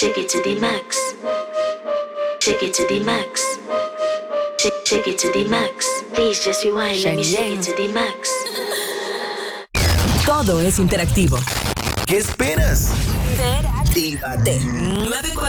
Take it to the max. Take it to the max. Take it to the max. Please just rewind. Let me take it to the max. Todo es interactivo. ¿Qué esperas? Interactívate. 94.1